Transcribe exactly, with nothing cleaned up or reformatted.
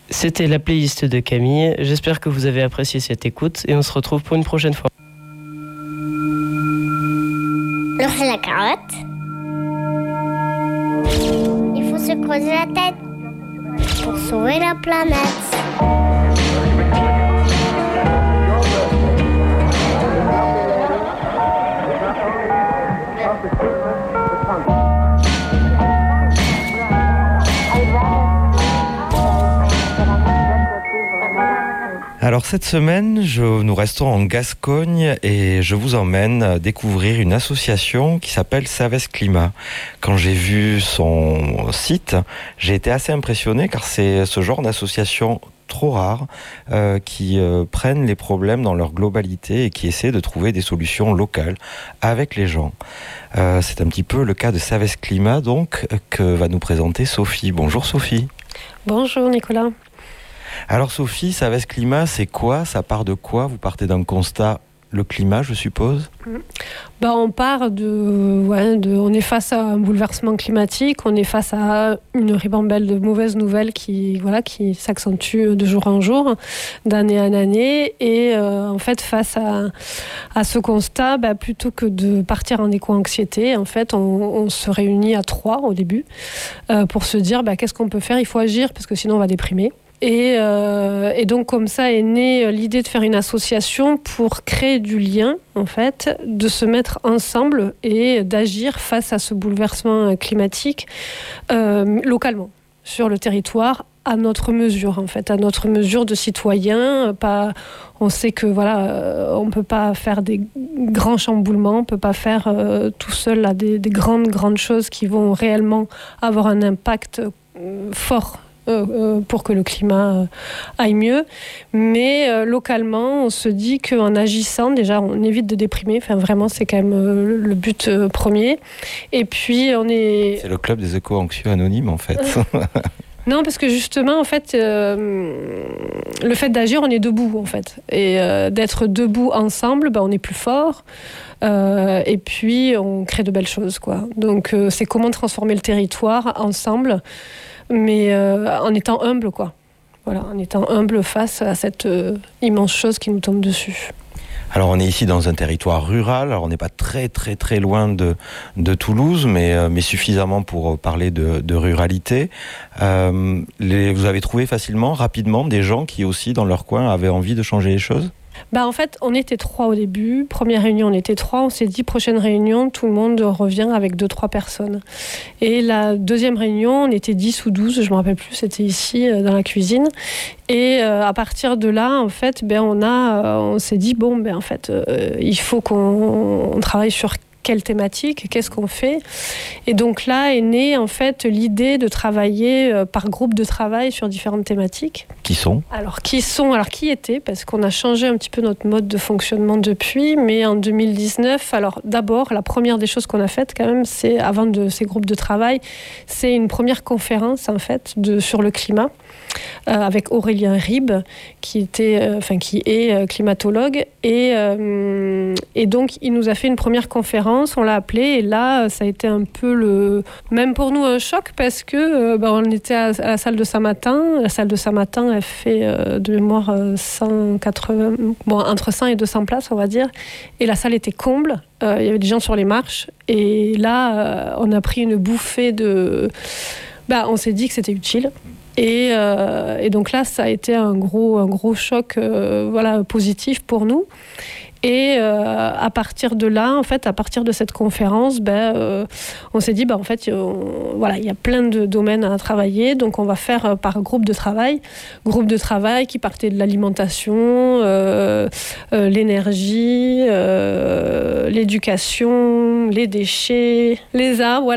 C'était la playlist de Camille. J'espère que vous avez apprécié cette écoute et on se retrouve pour une prochaine fois. Alors c'est la carotte. Il faut se creuser la tête pour sauver la planète. Alors cette semaine, je, nous restons en Gascogne et je vous emmène découvrir une association qui s'appelle Savès Climat. Quand j'ai vu son site, j'ai été assez impressionné car c'est ce genre d'association trop rare euh, qui euh, prennent les problèmes dans leur globalité et qui essaient de trouver des solutions locales avec les gens. Euh, c'est un petit peu le cas de Savès Climat donc que va nous présenter Sophie. Bonjour Sophie. Bonjour Nicolas. Alors Sophie, Savès Climat, c'est quoi? Ça part de quoi? Vous partez d'un constat, le climat, je suppose? Ben, on part de, ouais, de... On est face à un bouleversement climatique, on est face à une ribambelle de mauvaises nouvelles qui, voilà, qui s'accentue de jour en jour, d'année en année. Et euh, en fait, face à, à ce constat, ben, plutôt que de partir en éco-anxiété, en fait, on, on se réunit à trois au début euh, pour se dire ben, qu'est-ce qu'on peut faire? Il faut agir parce que sinon on va déprimer. Et, euh, et donc comme ça est née l'idée de faire une association pour créer du lien, en fait, de se mettre ensemble et d'agir face à ce bouleversement climatique euh, localement, sur le territoire, à notre mesure, en fait, à notre mesure de citoyens. Pas, on sait que voilà, on peut pas faire des grands chamboulements, on peut pas faire euh, tout seul là, des, des grandes grandes choses qui vont réellement avoir un impact euh, fort. Euh, pour que le climat euh, aille mieux. Mais euh, localement, on se dit qu'en agissant, déjà, on évite de déprimer. Enfin, vraiment, c'est quand même euh, le but euh, premier. Et puis, on est... C'est le club des éco-anxieux anonymes, en fait. Non, parce que justement, en fait, euh, le fait d'agir, on est debout, en fait. Et euh, d'être debout ensemble, ben, on est plus fort. Euh, et puis, on crée de belles choses, quoi. Donc, euh, c'est comment transformer le territoire ensemble, mais euh, en étant humble, quoi. Voilà, en étant humble face à cette euh, immense chose qui nous tombe dessus. Alors on est ici dans un territoire rural, alors on n'est pas très très très loin de, de Toulouse, mais, euh, mais suffisamment pour parler de, de ruralité. Euh, les, vous avez trouvé facilement, rapidement, des gens qui aussi dans leur coin avaient envie de changer les choses ? Bah en fait, on était trois au début. Première réunion, on était trois. On s'est dit, prochaine réunion, tout le monde revient avec deux, trois personnes. Et la deuxième réunion, on était dix ou douze, je ne me rappelle plus, c'était ici, dans la cuisine. Et euh, à partir de là, en fait, ben, on, a, euh, on s'est dit, bon, ben, en fait, euh, il faut qu'on on travaille sur quelle thématique, qu'est-ce qu'on fait. Et donc là est née en fait l'idée de travailler euh, par groupe de travail sur différentes thématiques. Qui sont ? Alors qui sont, alors qui étaient, parce qu'on a changé un petit peu notre mode de fonctionnement depuis, mais en deux mille dix-neuf, alors d'abord, la première des choses qu'on a faites quand même, c'est, avant de ces groupes de travail, c'est une première conférence en fait de, sur le climat, euh, avec Aurélien Ribes, qui, était, euh, enfin, qui est euh, climatologue, et, euh, et donc il nous a fait une première conférence. On l'a appelé et là ça a été un peu le même pour nous un choc parce que euh, bah, on était à, à la salle de Saint-Martin. La salle de Saint-Martin elle fait euh, de mémoire euh, cent quatre-vingts, bon, entre cent et deux cents places on va dire, et la salle était comble. Euh, il y avait des gens sur les marches et là euh, on a pris une bouffée de bah, on s'est dit que c'était utile. Et, euh, et donc là ça a été un gros, un gros choc euh, voilà, positif pour nous. Et euh, à partir de là, en fait, à partir de cette conférence, ben, euh, on s'est dit, ben, en fait, on, voilà, il y a plein de domaines à travailler, donc on va faire euh, par groupe de travail, groupe de travail qui partait de l'alimentation, euh, euh, l'énergie, euh, l'éducation, les déchets, les arts, voilà.